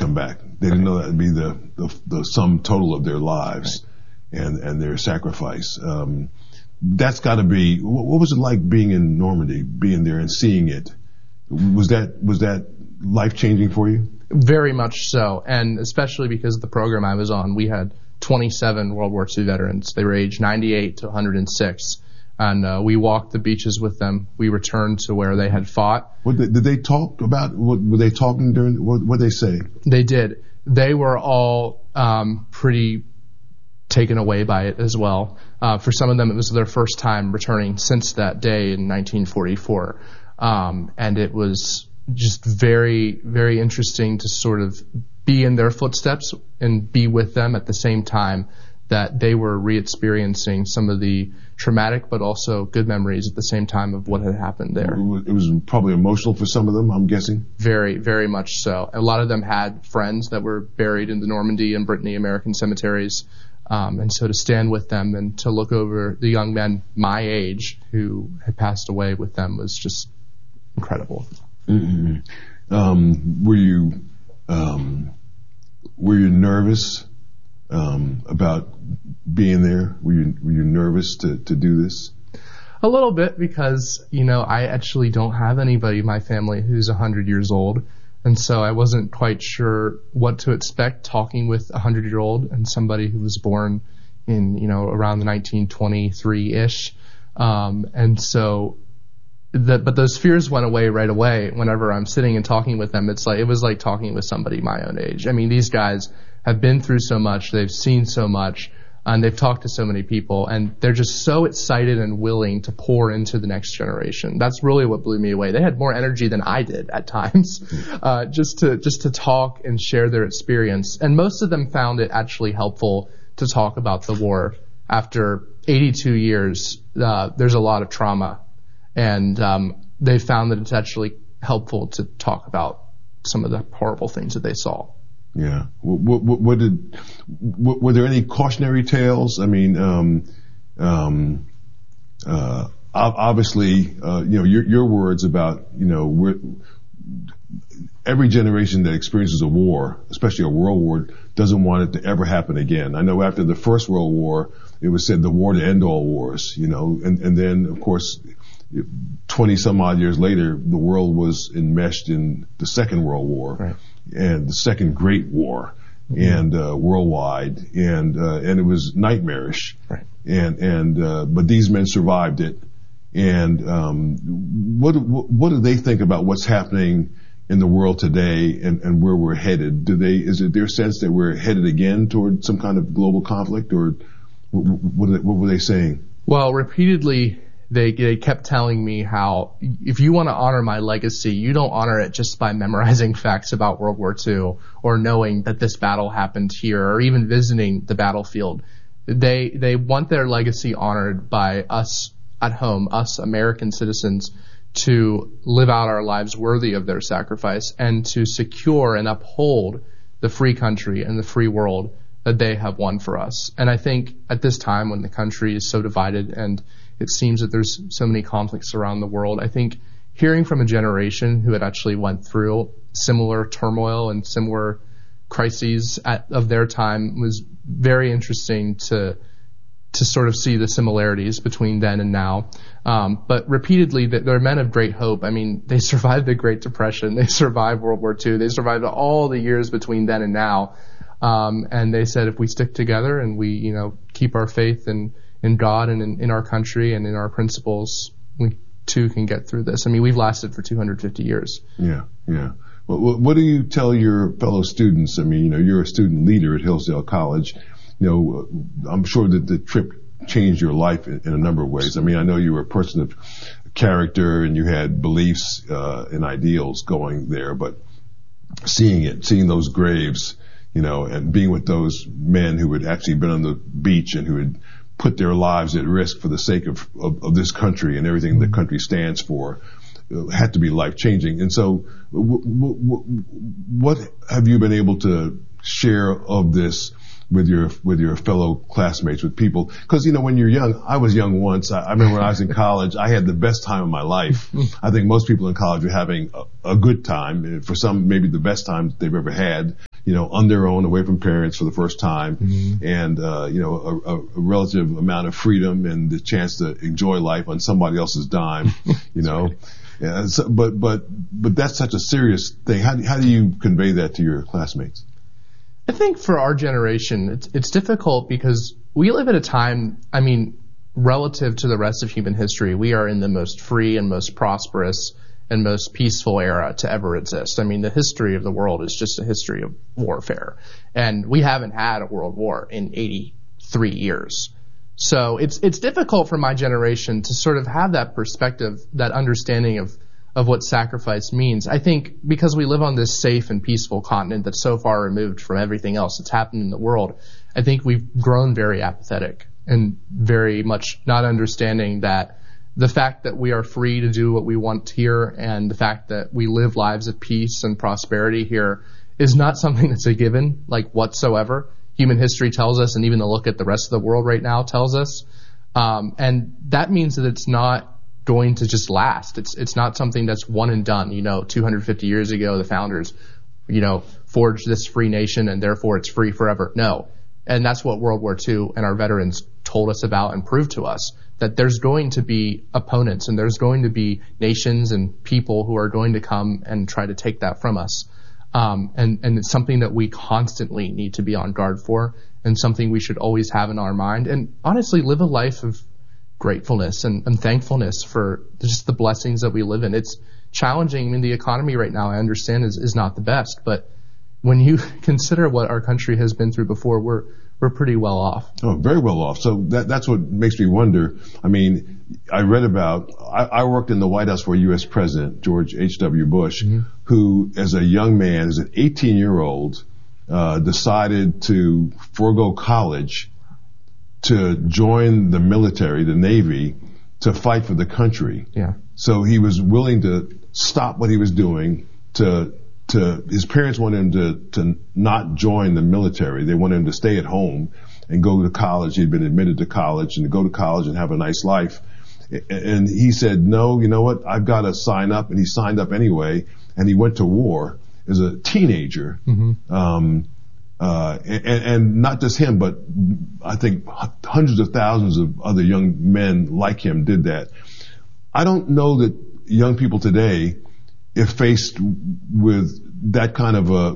come back. They didn't know that would be the sum total of their lives and their sacrifice. That's got to be. What was it like being in Normandy, being there and seeing it? Was that life changing for you? Very much so, and especially because of the program I was on, we had 27 World War II veterans. They were aged 98 to 106, and we walked the beaches with them. We returned to where they had fought. Did they talk about? Were they talking during? What did they say? They did. They were all pretty taken away by it as well. For some of them, it was their first time returning since that day in 1944, and it was just very, very interesting to sort of be in their footsteps and be with them at the same time that they were re-experiencing some of the traumatic but also good memories at the same time of what had happened there. It was probably emotional for some of them, I'm guessing. Very, very much so. A lot of them had friends that were buried in the Normandy and Brittany American cemeteries. And so to stand with them and to look over the young men my age who had passed away with them was just incredible. Mm-hmm. Were you nervous about being there? Were you nervous to do this? A little bit, because I actually don't have anybody in my family who's 100 years old, and so I wasn't quite sure what to expect talking with a 100-year-old and somebody who was born in around the 1923-ish, and so. But those fears went away right away whenever I'm sitting and talking with them. It was like talking with somebody my own age. I mean, these guys have been through so much, they've seen so much, and they've talked to so many people, and they're just so excited and willing to pour into the next generation. That's really what blew me away. They had more energy than I did at times, just to talk and share their experience. And most of them found it actually helpful to talk about the war. After 82 years, there's a lot of trauma. And they found that it's actually helpful to talk about some of the horrible things that they saw. Yeah. Were there any cautionary tales? I mean, obviously, your words about, every generation that experiences a war, especially a world war, doesn't want it to ever happen again. I know after the First World War, it was said the war to end all wars, and then, of course, 20 some odd years later, the world was enmeshed in the Second World War, right, and the Second Great War, and worldwide, and it was nightmarish, right. But these men survived it. And what do they think about what's happening in the world today and where we're headed? Is it their sense that we're headed again toward some kind of global conflict, or what were they saying? Well, repeatedly, they kept telling me how if you want to honor my legacy, you don't honor it just by memorizing facts about World War II or knowing that this battle happened here or even visiting the battlefield. They want their legacy honored by us at home, us American citizens, to live out our lives worthy of their sacrifice and to secure and uphold the free country and the free world that they have won for us. And I think at this time when the country is so divided and it seems that there's so many conflicts around the world, I think hearing from a generation who had actually went through similar turmoil and similar crises of their time was very interesting to sort of see the similarities between then and now. But repeatedly, they're men of great hope. I mean, they survived the Great Depression. They survived World War II. They survived all the years between then and now. And they said if we stick together and we, keep our faith in God and in our country and in our principles, we too can get through this. I mean, we've lasted for 250 years. Yeah. Well, what do you tell your fellow students? I mean, you're a student leader at Hillsdale College. I'm sure that the trip changed your life in a number of ways. I mean, I know you were a person of character and you had beliefs and ideals going there, but seeing those graves, and being with those men who had actually been on the beach and who had put their lives at risk for the sake of this country and everything the country stands for, had to be life-changing. And so what have you been able to share of this with your fellow classmates, with people. Because, when you're young, I was young once. I remember when I was in college, I had the best time of my life. I think most people in college are having a good time. For some, maybe the best time they've ever had, on their own, away from parents for the first time. And, a relative amount of freedom and the chance to enjoy life on somebody else's dime, Yeah, but that's such a serious thing. How do you convey that to your classmates? I think for our generation, it's difficult because we live at a time, relative to the rest of human history, we are in the most free and most prosperous and most peaceful era to ever exist. The history of the world is just a history of warfare. And we haven't had a world war in 83 years. So it's difficult for my generation to sort of have that perspective, that understanding of what sacrifice means. I think because we live on this safe and peaceful continent that's so far removed from everything else that's happened in the world, I think we've grown very apathetic and very much not understanding that the fact that we are free to do what we want here and the fact that we live lives of peace and prosperity here is not something that's a given, whatsoever. Human history tells us, and even the look at the rest of the world right now tells us. And that means that it's not going to just last. It's not something that's one and done. 250 years ago, the founders, forged this free nation and therefore it's free forever. No. And that's what World War II and our veterans told us about and proved to us, that there's going to be opponents and there's going to be nations and people who are going to come and try to take that from us. And it's something that we constantly need to be on guard for and something we should always have in our mind and honestly live a life of gratefulness and thankfulness for just the blessings that we live in. It's challenging. The economy right now, I understand, is not the best, but when you consider what our country has been through before, we're pretty well off. Oh, very well off. So that's what makes me wonder. I read about, I worked in the White House for a U.S. President, George H.W. Bush, who as a young man, as an 18-year-old, decided to forego college to join the military, the Navy, to fight for the country. Yeah. So he was willing to stop what he was doing his parents wanted him to not join the military. They wanted him to stay at home and go to college. He'd been admitted to college and to go to college and have a nice life. And he said, no, you know what? I've got to sign up. And he signed up anyway. And he went to war as a teenager. And not just him, but I think hundreds of thousands of other young men like him did that. I don't know that young people today, if faced with that kind of a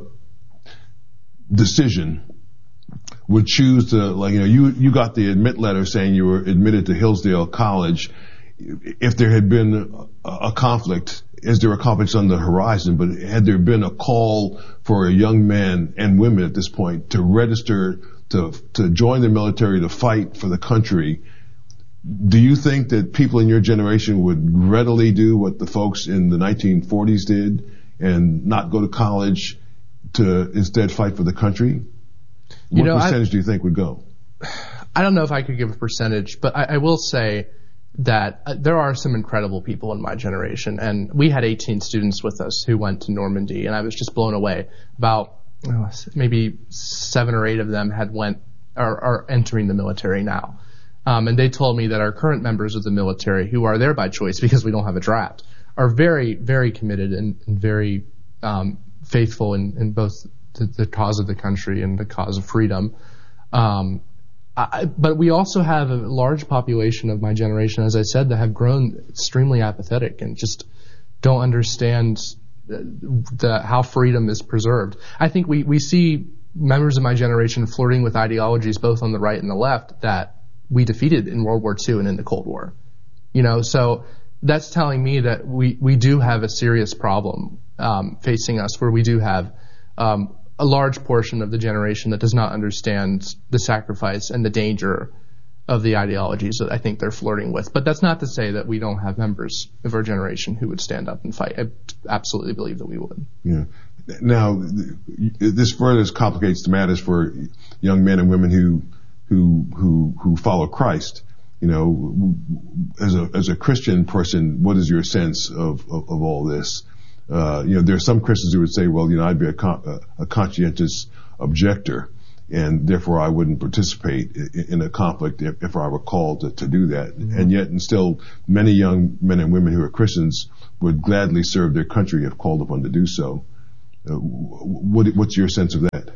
decision, would choose to, you got the admit letter saying you were admitted to Hillsdale College. If there had been a conflict, is there a conflict on the horizon? But had there been a call for young men and women at this point to register, to join the military, to fight for the country, do you think that people in your generation would readily do what the folks in the 1940s did and not go to college to instead fight for the country? What percentage do you think would go? I don't know if I could give a percentage, but I will say that there are some incredible people in my generation. And we had 18 students with us who went to Normandy, and I was just blown away. About maybe 7 or 8 of them are entering the military now. And they told me that our current members of the military, who are there by choice because we don't have a draft, are very, very committed and very faithful in both the cause of the country and the cause of freedom. But we also have a large population of my generation, as I said, that have grown extremely apathetic and just don't understand how freedom is preserved. I think we see members of my generation flirting with ideologies both on the right and the left that we defeated in World War II and in the Cold War. So that's telling me that we do have a serious problem facing us, where we do have a large portion of the generation that does not understand the sacrifice and the danger of the ideologies that I think they're flirting with. But that's not to say that we don't have members of our generation who would stand up and fight. I absolutely believe that we would. Yeah. Now, this further complicates the matters for young men and women who follow Christ. As a Christian person, what is your sense of all this? There are some Christians who would say, well, I'd be a conscientious objector and therefore I wouldn't participate in a conflict if I were called to do that. Mm-hmm. And yet, and still, many young men and women who are Christians would gladly serve their country if called upon to do so. What's your sense of that?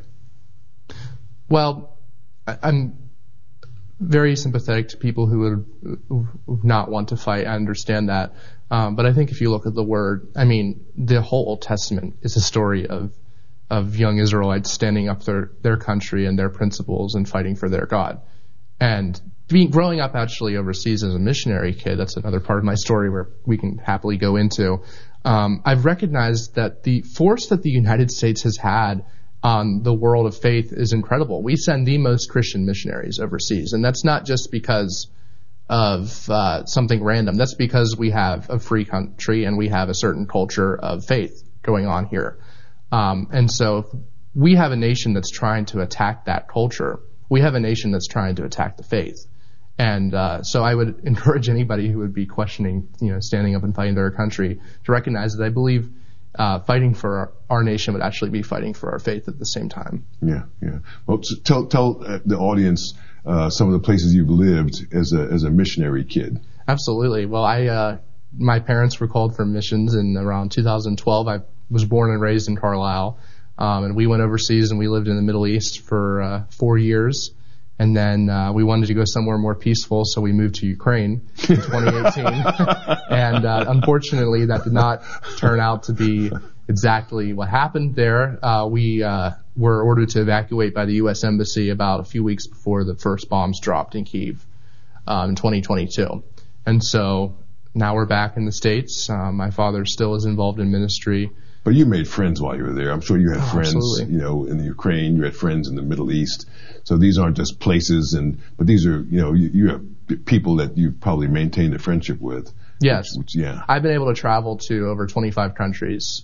Well, I'm very sympathetic to people who would not want to fight. I understand that. But I think if you look at the word, I mean, the whole Old Testament is a story of young Israelites standing up their country and their principles and fighting for their God. And growing up actually overseas as a missionary kid, that's another part of my story where we can happily go into. I've recognized that the force that the United States has had on the world of faith is incredible. We send the most Christian missionaries overseas, and that's not just because of something random. That's because we have a free country and we have a certain culture of faith going on here. And so we have a nation that's trying to attack that culture. We have a nation that's trying to attack the faith. And so I would encourage anybody who would be questioning, standing up and fighting their country to recognize that I believe fighting for our nation would actually be fighting for our faith at the same time. Yeah. Well, tell the audience some of the places you've lived as a missionary kid. Absolutely. Well, my parents were called for missions in around 2012. I was born and raised in Carlisle, and we went overseas and we lived in the Middle East for 4 years. And then we wanted to go somewhere more peaceful, so we moved to Ukraine in 2018. And unfortunately, that did not turn out to be exactly what happened there. We were ordered to evacuate by the U.S. Embassy about a few weeks before the first bombs dropped in Kyiv in 2022. And so now we're back in the States. My father still is involved in ministry. But you made friends while you were there. I'm sure you had friends, absolutely. In the Ukraine. You had friends in the Middle East. So these aren't just places, but these are, you have people that you've probably maintained a friendship with. Yes. Yeah. I've been able to travel to over 25 countries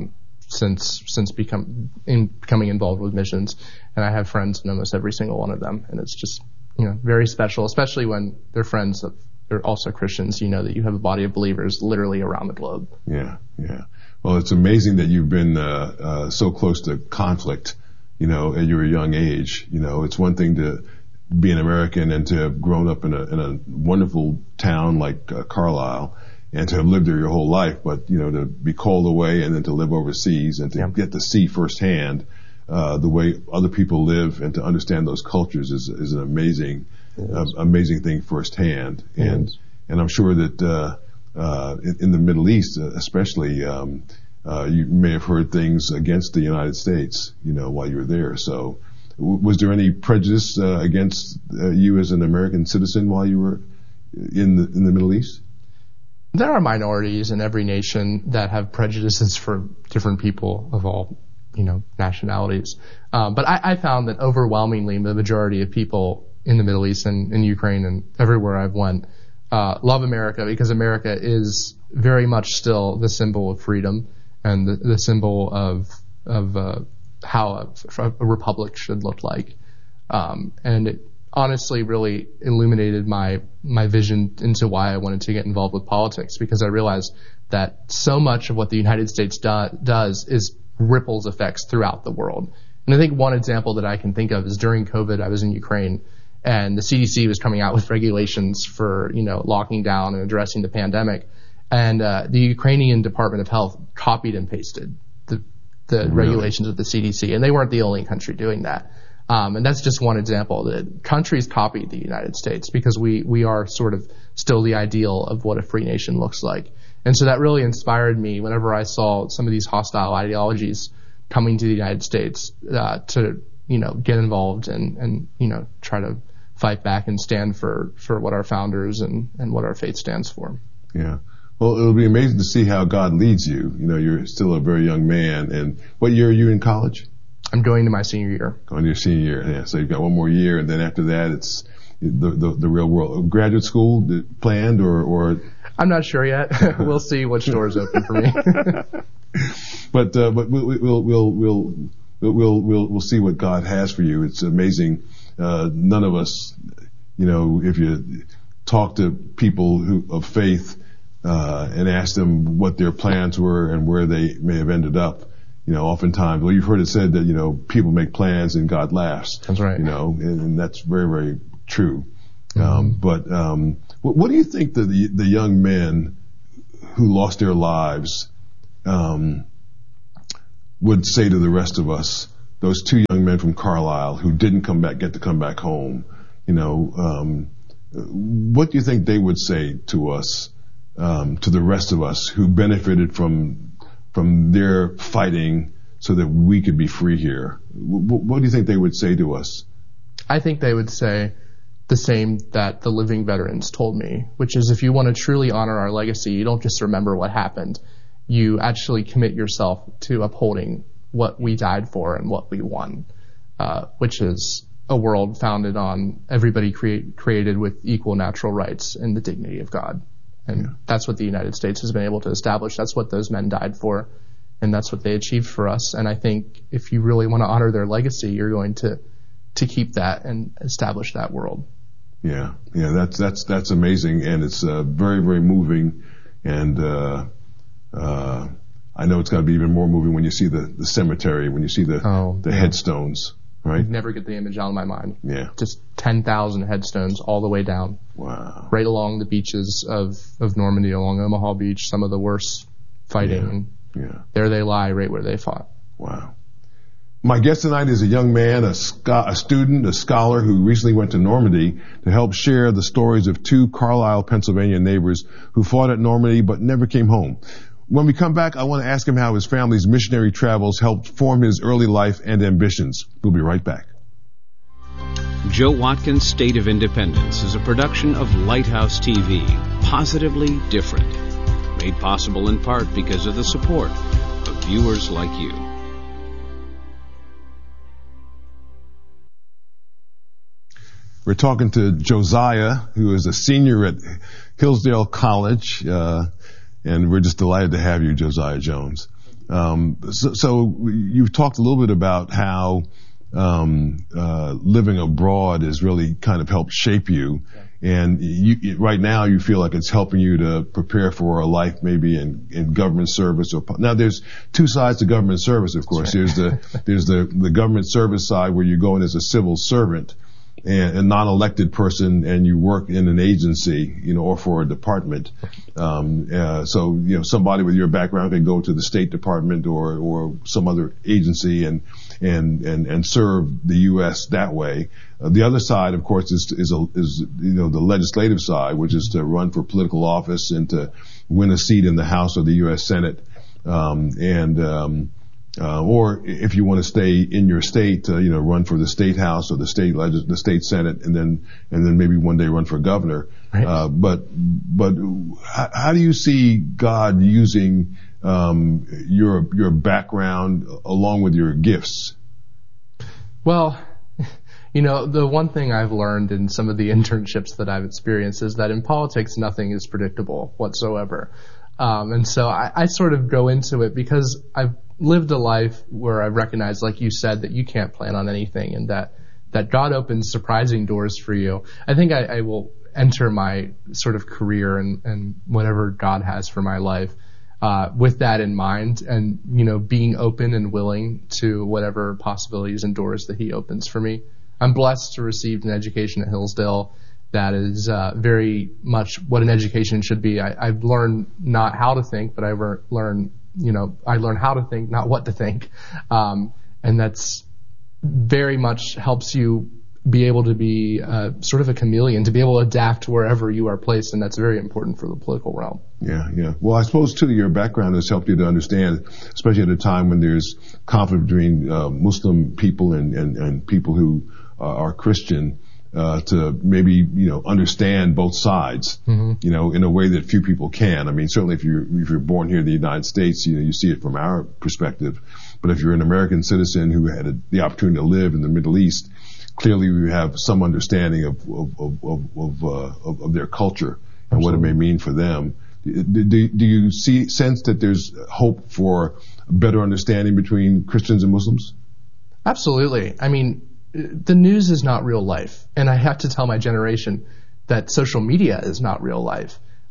since becoming involved with missions, and I have friends in almost every single one of them, and it's just very special, especially when they're friends that they're also Christians. You know that you have a body of believers literally around the globe. Yeah. Well, it's amazing that you've been so close to conflict, at your young age. It's one thing to be an American and to have grown up in a wonderful town like Carlisle and to have lived there your whole life, but to be called away and then to live overseas and to get to see firsthand the way other people live and to understand those cultures is an amazing thing firsthand. And I'm sure that in the Middle East, especially, you may have heard things against the United States, while you were there. So, was there any prejudice against you as an American citizen while you were in the Middle East? There are minorities in every nation that have prejudices for different people of all, nationalities. But I found that overwhelmingly the majority of people in the Middle East and in Ukraine and everywhere I've went love America because America is very much still the symbol of freedom and the symbol of how a republic should look like. And it honestly really illuminated my vision into why I wanted to get involved with politics, because I realized that so much of what the United States does is ripples effects throughout the world. And I think one example that I can think of is during COVID, I was in Ukraine, and the CDC was coming out with regulations for, locking down and addressing the pandemic. And the Ukrainian Department of Health copied and pasted the regulations of the CDC, and they weren't the only country doing that. And that's just one example that countries copied the United States because we are sort of still the ideal of what a free nation looks like. And so that really inspired me whenever I saw some of these hostile ideologies coming to the United States to get involved and try to fight back and stand for what our founders and what our faith stands for. Yeah. Well, it'll be amazing to see how God leads you. You're still a very young man. And what year are you in college? I'm going to my senior year. Going to your senior year, yeah. So you've got one more year, and then after that, it's the real world. Graduate school planned, or I'm not sure yet. We'll see which doors open for me. But we'll see what God has for you. It's amazing. None of us, if you talk to people of faith and ask them what their plans were and where they may have ended up, oftentimes, well, you've heard it said that, people make plans and God laughs. That's right. And that's very, very true. But what do you think the young men who lost their lives would say to the rest of us? Those two young men from Carlisle who didn't get to come back home. What do you think they would say to us, to the rest of us who benefited from their fighting so that we could be free here? What do you think they would say to us? I think they would say the same that the living veterans told me, which is if you want to truly honor our legacy, you don't just remember what happened. You actually commit yourself to upholding what we died for and what we won, which is a world founded on everybody created with equal natural rights and the dignity of God. And that's what the United States has been able to establish. That's what those men died for, and that's what they achieved for us. And I think if you really want to honor their legacy, you're going to keep that and establish that world. Yeah, that's amazing, and it's very, very moving, and I know it's going to be even more moving when you see the cemetery, when you see the headstones, right? I never get the image out of my mind. Yeah. Just 10,000 headstones all the way down. Wow. Right along the beaches of Normandy, along Omaha Beach, some of the worst fighting. Yeah. There they lie, right where they fought. Wow. My guest tonight is a young man, a student, a scholar who recently went to Normandy to help share the stories of two Carlisle, Pennsylvania neighbors who fought at Normandy but never came home. When we come back, I want to ask him how his family's missionary travels helped form his early life and ambitions. We'll be right back. Joe Watkins' State of Independence is a production of Lighthouse TV, positively different. Made possible in part because of the support of viewers like you. We're talking to Josiah, who is a senior at Hillsdale College, and we're just delighted to have you, Josiah Jones. So you've talked a little bit about how living abroad has really kind of helped shape you, and right now you feel like it's helping you to prepare for a life maybe in government service. Now there's two sides to government service, of course. Right. There's the government service side where you go in as a civil servant and a non-elected person, and you work in an agency, or for a department. So somebody with your background can go to the State Department or some other agency and serve the U.S. that way. The other side, of course, is the legislative side, which is to run for political office and to win a seat in the House or the U.S. Senate, or if you want to stay in your state, run for the state house or the state senate, and then maybe one day run for governor. Right. But how do you see God using your background along with your gifts? Well, the one thing I've learned in some of the internships that I've experienced is that in politics nothing is predictable whatsoever. And so I sort of go into it because I've lived a life where I've recognized, like you said, that you can't plan on anything and that God opens surprising doors for you. I think I will enter my sort of career and whatever God has for my life with that in mind and, being open and willing to whatever possibilities and doors that He opens for me. I'm blessed to receive an education at Hillsdale that is very much what an education should be. I've learned not how to think, but I learned how to think, not what to think. And that's very much helps you be able to be sort of a chameleon, to be able to adapt wherever you are placed, and that's very important for the political realm. Yeah. Well, I suppose, too, your background has helped you to understand, especially at a time when there's conflict between Muslim people and people who are Christian, to maybe, understand both sides, in a way that few people can. I mean, certainly if you're born here in the United States, you see it from our perspective. But if you're an American citizen who had the opportunity to live in the Middle East, clearly we have some understanding of their culture and what it may mean for them. Do you sense that there's hope for a better understanding between Christians and Muslims? Absolutely. I mean, the news is not real life. And I have to tell my generation that social media is not real life.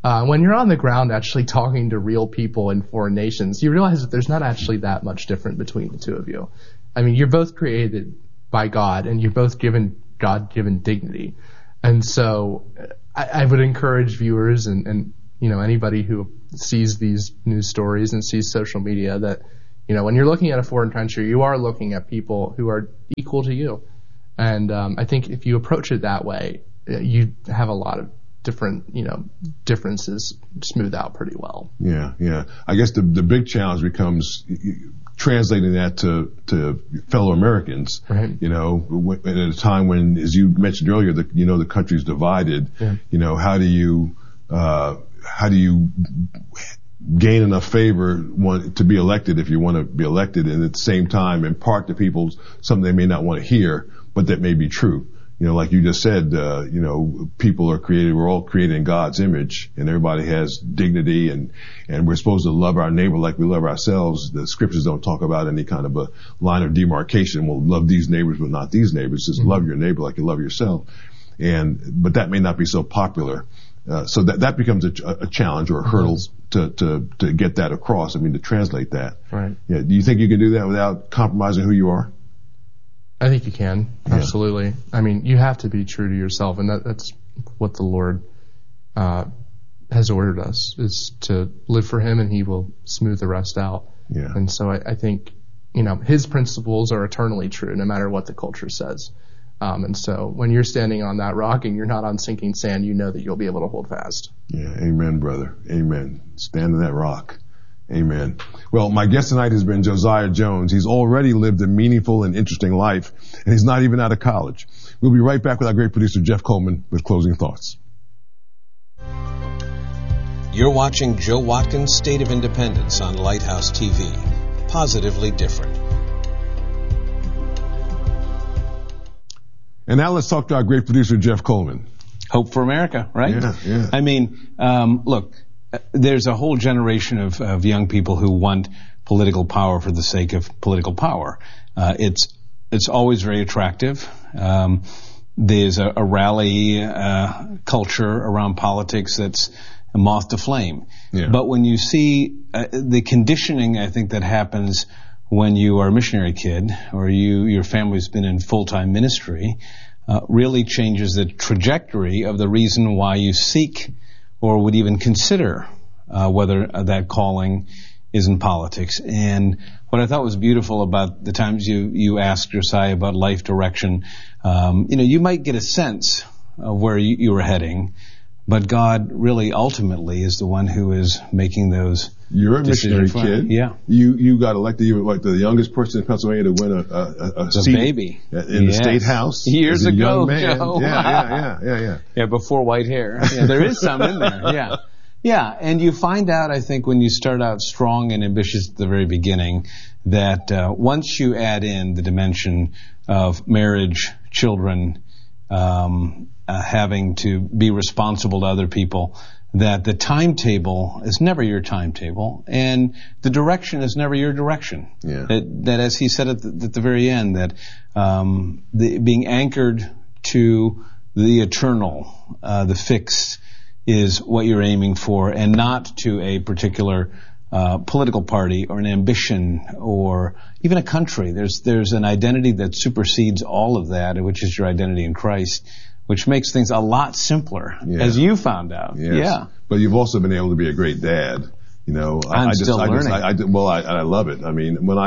when you're on the ground actually talking to real people in foreign nations, you realize that there's not actually that much different between the two of you. I mean, you're both created by God, and you're both given God-given dignity. And so I would encourage viewers and anybody who sees these news stories and sees social media that, when you're looking at a foreign country, you are looking at people who are equal to you. And I think if you approach it that way, you have a lot of different, differences smooth out pretty well. Yeah. I guess the big challenge becomes translating that to fellow Americans. Right. At a time when, as you mentioned earlier, the country's divided. Yeah. How do you gain enough favor to be elected if you want to be elected, and at the same time impart to people something they may not want to hear, but that may be true. Like you just said, we're all created in God's image, and everybody has dignity, and we're supposed to love our neighbor like we love ourselves. The scriptures don't talk about any kind of a line of demarcation. We'll love these neighbors, but not these neighbors. Just love your neighbor like you love yourself. But that may not be so popular. So that becomes a challenge or a hurdle to get that across. To translate that. Right. Yeah. Do you think you can do that without compromising who you are? I think you can. Absolutely. You have to be true to yourself, and that's what the Lord has ordered us, is to live for Him, and He will smooth the rest out. Yeah. And so I think, His principles are eternally true, no matter what the culture says. And so when you're standing on that rock and you're not on sinking sand, you know that you'll be able to hold fast. Yeah. Amen, brother. Amen. Stand on that rock. Amen. Well, my guest tonight has been Josiah Jones. He's already lived a meaningful and interesting life, and he's not even out of college. We'll be right back with our great producer, Jeff Coleman, with closing thoughts. You're watching Joe Watkins' State of Independence on Lighthouse TV. Positively different. And now let's talk to our great producer, Jeff Coleman. Hope for America, right? Yeah. Look, there's a whole generation of young people who want political power for the sake of political power. It's always very attractive. There's a rally culture around politics that's a moth to flame. Yeah. But when you see the conditioning, I think, that happens when you are a missionary kid or your family's been in full-time ministry, really changes the trajectory of the reason why you seek or would even consider whether that calling is in politics. And what I thought was beautiful about the times you asked Josiah about life direction, you might get a sense of where you were heading, but God really ultimately is the one who is making those. You're a missionary kid. Yeah. You got elected. You were like the youngest person in Pennsylvania to win a seat baby in the state house years as a ago. Young man. Joe. Yeah. Before white hair. Yeah, there is some in there. Yeah. And you find out, I think, when you start out strong and ambitious at the very beginning, that once you add in the dimension of marriage, children, having to be responsible to other people, that the timetable is never your timetable, and the direction is never your direction. Yeah. That as he said at the very end, that being anchored to the eternal, the fixed, is what you're aiming for, and not to a particular political party or an ambition or even a country. There's an identity that supersedes all of that, which is your identity in Christ, which makes things a lot simpler, as you found out. Yes. Yeah. But you've also been able to be a great dad. I'm still learning. I love it. When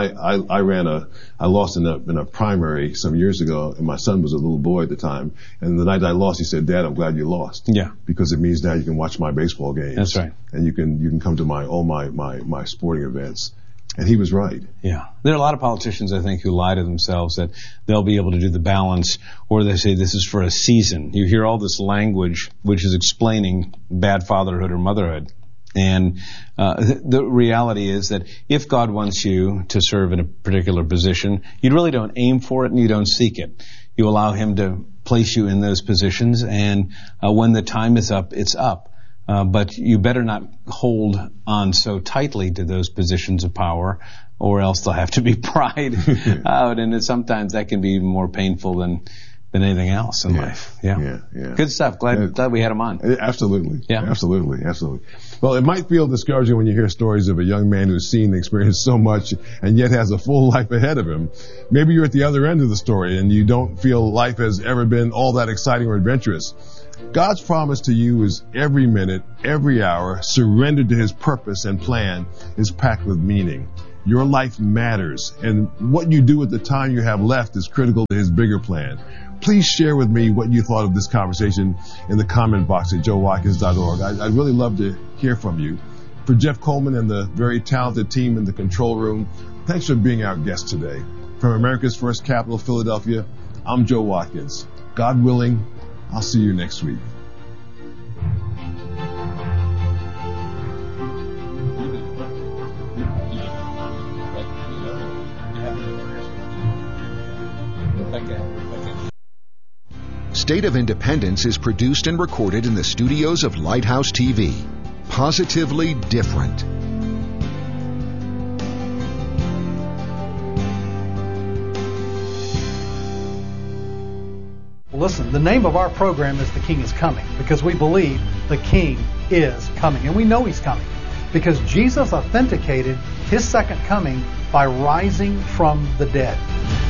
I lost in a primary some years ago, and my son was a little boy at the time, and the night I lost, he said, "Dad, I'm glad you lost." Yeah. Because it means now you can watch my baseball games. That's right. And you can come to my sporting events. And he was right. Yeah. There are a lot of politicians, I think, who lie to themselves that they'll be able to do the balance, or they say this is for a season. You hear all this language which is explaining bad fatherhood or motherhood. And the reality is that if God wants you to serve in a particular position, you really don't aim for it and you don't seek it. You allow Him to place you in those positions, and when the time is up, it's up. But you better not hold on so tightly to those positions of power, or else they'll have to be pried out. And sometimes that can be even more painful than than anything else in life. Yeah. Good stuff. Glad we had him on. Absolutely. Yeah. Absolutely. Well, it might feel discouraging when you hear stories of a young man who's seen and experienced so much and yet has a full life ahead of him. Maybe you're at the other end of the story and you don't feel life has ever been all that exciting or adventurous. God's promise to you is every minute, every hour, surrendered to His purpose and plan is packed with meaning. Your life matters, and what you do with the time you have left is critical to His bigger plan. Please share with me what you thought of this conversation in the comment box at joewatkins.org. I'd really love to hear from you. For Jeff Coleman and the very talented team in the control room, thanks for being our guest today. From America's First Capital, Philadelphia, I'm Joe Watkins. God willing, I'll see you next week. State of Independence is produced and recorded in the studios of Lighthouse TV. Positively different. Listen, the name of our program is The King is Coming because we believe the King is coming. And we know He's coming because Jesus authenticated His second coming by rising from the dead.